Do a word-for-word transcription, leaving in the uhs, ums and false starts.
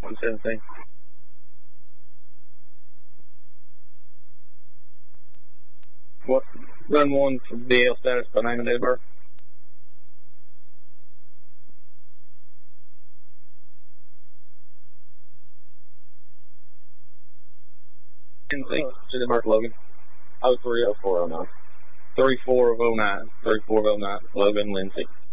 one seventeen. What? Run one for B L status by name and date of birth. Date of birth, Logan. oh three oh four oh nine. Three four of oh nine. Three four of oh nine. Logan Lindsay.